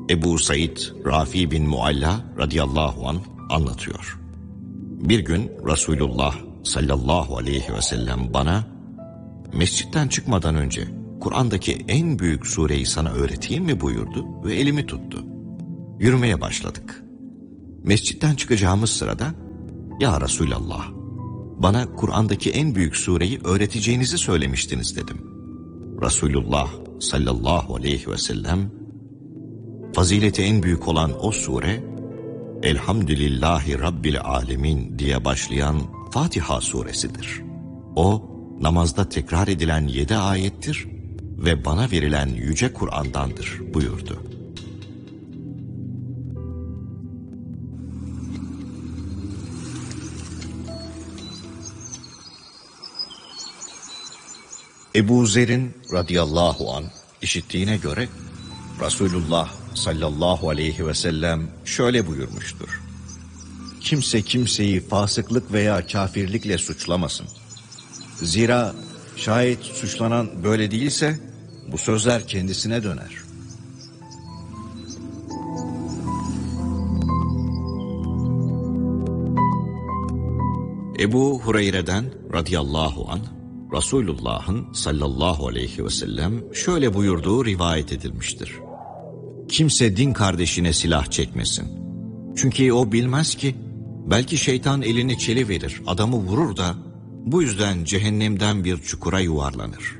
Ebu Said Rafi bin Mualla radıyallahu anh anlatıyor. Bir gün Resulullah sallallahu aleyhi ve sellem bana, mescitten çıkmadan önce Kur'an'daki en büyük sureyi sana öğreteyim mi buyurdu ve elimi tuttu. Yürümeye başladık. Mescitten çıkacağımız sırada, ya Resulallah, bana Kur'an'daki en büyük sureyi öğreteceğinizi söylemiştiniz dedim. Resulullah sallallahu aleyhi ve sellem, fazileti en büyük olan o sure, Elhamdülillahi Rabbil Alemin diye başlayan Fatiha suresidir. O, namazda tekrar edilen 7 ayettir ve bana verilen yüce Kur'an'dandır buyurdu. Ebu Zer'in radıyallahu anh işittiğine göre Resulullah sallallahu aleyhi ve sellem şöyle buyurmuştur. Kimse kimseyi fasıklık veya kafirlikle suçlamasın. Zira şayet suçlanan böyle değilse bu sözler kendisine döner. Ebu Hureyre'den radıyallahu anh Resulullah'ın sallallahu aleyhi ve sellem şöyle buyurduğu rivayet edilmiştir. Kimse din kardeşine silah çekmesin. Çünkü o bilmez ki belki şeytan elini çeliverir, adamı vurur da bu yüzden cehennemden bir çukura yuvarlanır.